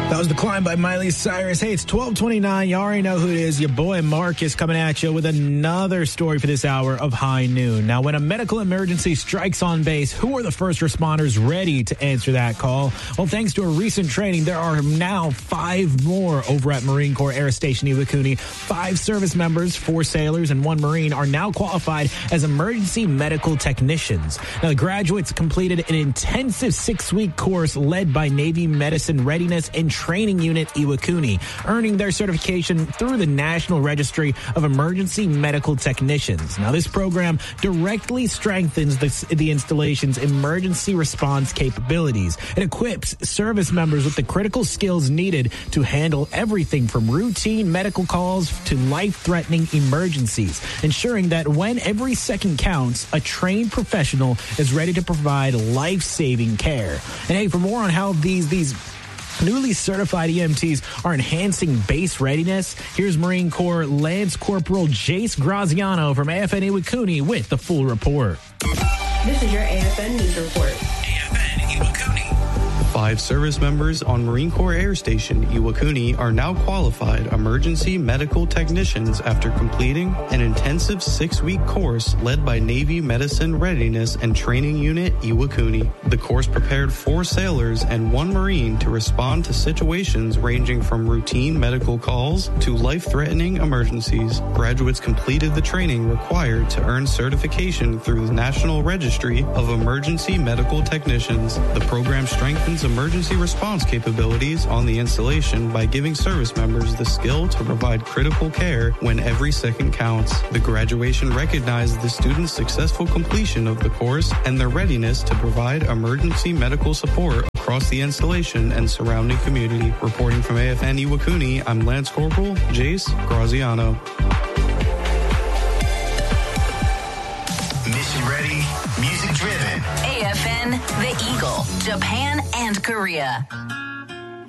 That was The Climb by Miley Cyrus. Hey, it's 12:29. You already know who it is. Your boy Mark is coming at you with another story for this hour of High Noon. Now, when a medical emergency strikes on base, who are the first responders ready to answer that call? Well, thanks to a recent training, there are now 5 more over at Marine Corps Air Station Iwakuni. 5 service members, 4 sailors, and 1 Marine are now qualified as emergency medical technicians. Now, the graduates completed an intensive 6-week course led by Navy Medicine Readiness and Training Unit Iwakuni, earning their certification through the National Registry of Emergency Medical Technicians. Now, this program directly strengthens the installation's emergency response capabilities. It equips service members with the critical skills needed to handle everything from routine medical calls to life-threatening emergencies, ensuring that when every second counts, a trained professional is ready to provide life-saving care. And hey, for more on how these newly certified EMTs are enhancing base readiness, here's Marine Corps Lance Corporal Jace Graziano from AFN Iwakuni with the full report. This is your AFN News Report. AFN Iwakuni. 5 service members on Marine Corps Air Station Iwakuni are now qualified emergency medical technicians after completing an intensive 6-week course led by Navy Medicine Readiness and Training Unit Iwakuni. The course prepared 4 sailors and 1 Marine to respond to situations ranging from routine medical calls to life-threatening emergencies. Graduates completed the training required to earn certification through the National Registry of Emergency Medical Technicians. The program strengthens emergency response capabilities on the installation by giving service members the skill to provide critical care when every second counts. The graduation recognized the students' successful completion of the course and their readiness to provide emergency medical support across the installation and surrounding community. Reporting from AFN Iwakuni, I'm Lance Corporal Jace Graziano. Mission ready, music driven. AFN, The Eagle, Japan and Korea.